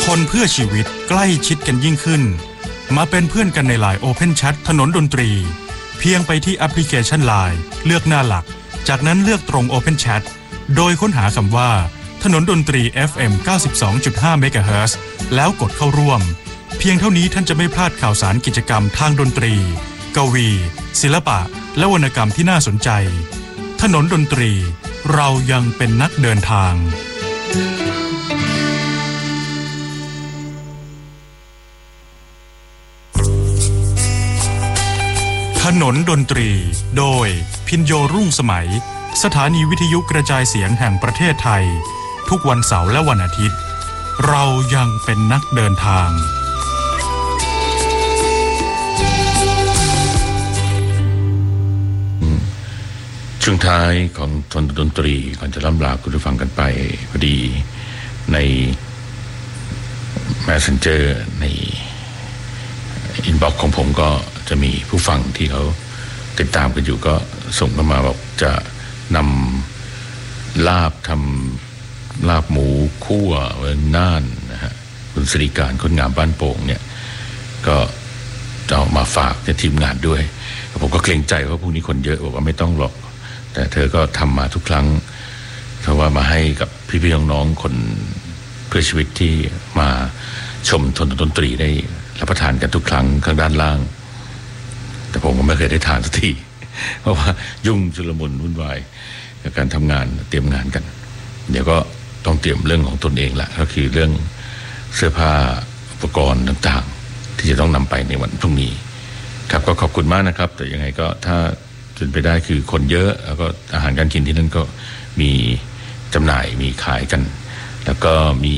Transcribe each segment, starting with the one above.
คนเพื่อชีวิตใกล้ชิดกันยิ่งขึ้นมาเป็นเพื่อนกันใน LINE Open Chat ถนนดนตรีเพียงไปที่แอปพลิเคชัน LINE เลือกหน้าหลักจากนั้นเลือกตรง Open Chat โดยค้นหาคำว่าถนนดนตรี FM 92.5 MHz แล้วกดเข้าร่วมเพียงเท่านี้ท่านจะไม่พลาดข่าวสารกิจกรรมทางดนตรีกวีศิลปะและวรรณกรรมที่น่าสนใจถนนดนตรีเรายังเป็นนักเดินทางถนนดนตรีโดยพินโยรุ่งสมัยสถานีวิทยุกระจายเสียงแห่งประเทศไทยทุกวันเสาร์และวันอาทิตย์เรายังเป็นนักเดินทางช่วงท้ายของถนนดนตรีก่อนจะล่ำลาคุณผู้ฟังกันไปพอดีใน Messenger ในอินบ็อกซ์ของผมก็จะมีผู้ฟังที่เขาติดตามกันอยู่ก็ส่งเข้ามาบอกจะนำลาบทำลาบหมูคั่วน่านนะฮะคุณสิริการคนงามบ้านโป่งเนี่ยก็จะเอามาฝากในทีมงานด้วยผมก็เกรงใจว่าพวกนี้คนเยอะบอกว่าไม่ต้องหรอกแต่เธอก็ทำมาทุกครั้งเพราะว่ามาให้กับพี่ๆน้องๆคนเพื่อชีวิตที่มาชมถนนดนตรีได้รับประทานกันทุกครั้งข้างด้านล่างแต่ผมก็ไม่เคยได้ทานสักทีเพราะว่ายุ่งชุลมุนวุ่นวายกับการทำงานเตรียมงานกันเดี๋ยวก็ต้องเตรียมเรื่องของตนเองละก็คือเรื่องเสื้อผ้าอุปกรณ์ต่างๆที่จะต้องนำไปในวันพรุ่งนี้ครับก็ขอบคุณมากนะครับแต่ยังไงก็ถ้าเป็นไปได้คือคนเยอะแล้วก็อาหารการกินที่นั่นก็มีจำหน่ายมีขายกันแล้วก็มี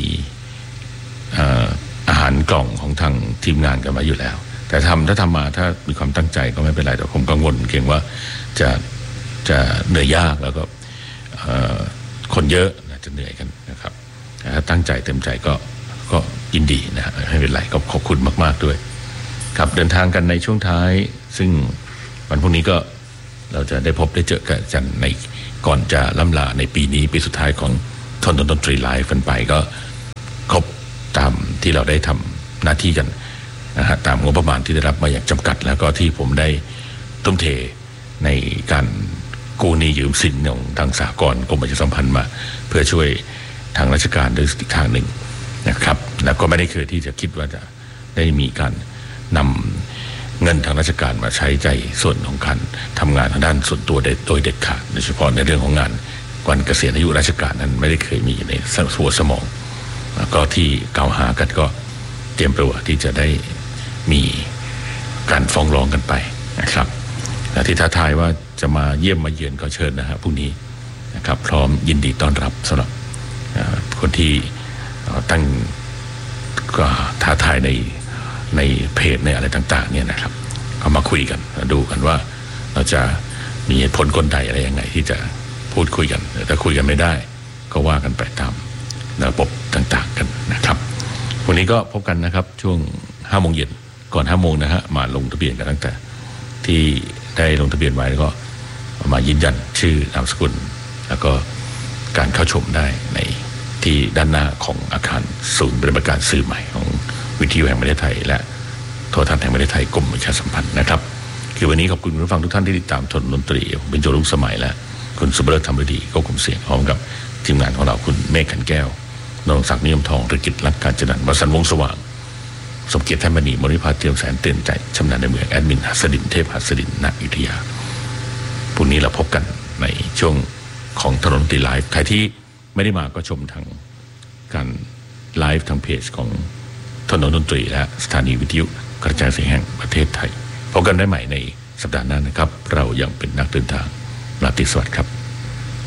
อาหารกล่องของทางทีมงานกันมาอยู่แล้วแต่ถ้าทำมาถ้ามีความตั้งใจก็ไม่เป็นไรแต่ผมกังวลเกรงว่าจะเหนื่อยยากแล้วก็คนเยอะจะเหนื่อยกันนะครับแต่ถ้าตั้งใจเต็มใจก็ยินดีนะฮะไม่เป็นไรก็ขอบคุณมากๆด้วยครับเดินทางกันในช่วงท้ายซึ่งวันพรุ่งนี้ก็เราจะได้พบได้เจอกันในก่อนจะล่ำลาในปีนี้ปีสุดท้ายของถนนดนตรีไลฟ์กันไปก็ครบตามที่เราได้ทำหน้าที่กันนะฮะตามงบประมาณที่ได้รับมาอย่างจำกัดแล้วก็ที่ผมได้ทุ่มเทในการกู้หนี้ยืมสินของทางสหกรณ์กรมประชาสัมพันธ์มาเพื่อช่วยทางราชการโดยอีกทางหนึ่งนะครับแล้วก็ไม่ได้เคยที่จะคิดว่าจะได้มีการนำเงินทางราชการมาใช้ใจส่วนของการทำงานทางด้านส่วนตัวโดยเด็ดขาดโดยเฉพาะในเรื่องของงานวันเกษียณอายุราชการนั้นไม่ได้เคยมีในหัวสมองแล้วก็ที่กล่าวหากันก็เตรียมตัวที่จะได้มีการฟ้องร้องกันไปนะครับและที่ท้าทายว่าจะมาเยี่ยมมาเยือนก็เชิญนะฮะพรุ่งนี้นะครับพร้อมยินดีต้อนรับสำหรับคนที่ตั้งก็ท้าทายในเพจในอะไรต่างๆเนี่ยนะครับก็มาคุยกันดูกันว่าเราจะมีเหตุผลกลใดอะไรยังไงที่จะพูดคุยกันถ้าคุยกันไม่ได้ก็ว่ากันไปตามระบบต่างๆกันนะครับวันนี้ก็พบกันนะครับช่วง 5 โมงเย็นก่อน 5 โมงนะฮะมาลงทะเบียนกันตั้งแต่ที่ได้ลงทะเบียนไว้แล้วก็มายืนยันชื่อนามสกุลแล้วก็การเข้าชมได้ในที่ด้านหน้าของอาคารศูนย์ปฏิบัติการสื่อใหม่ของวิทยุแห่งประเทศไทยและโทรทัศน์แห่งประเทศไทยกรมประชาสัมพันธ์นะครับคือวันนี้ขอบคุณผู้ฟังทุกท่านที่ติดตามถนนดนตรีผมเป็นโจรุ่งสมัยและคุณสุบเลิศธรรมฤดีก็กลุ่มเสียงพร้อมกับทีมงานของเราคุณเมฆขันแก้วนรงศักดิ์นิยมทองธุรกิจรักการจัดการวสันต์วงศ์สว่างสมเกียรติแท่นมณีมริภาเตรียมแสนเตือนใจชำนาญในเมืองแอดมินหัสดินเทพหัสดินณอยุธยาพรุ่งนี้เราพบกันในช่วงของถนนดนตรีไลฟ์ใครที่ไม่ได้มาก็ชมทางการไลฟ์ทางเพจของถนนดนตรีและสถานีวิทยุกระจายเสียงแห่งประเทศไทยพบกันได้ใหม่ในสัปดาห์หน้านะครับเรายังเป็นนักเดินทางราตรีสวัสดิ์ครับ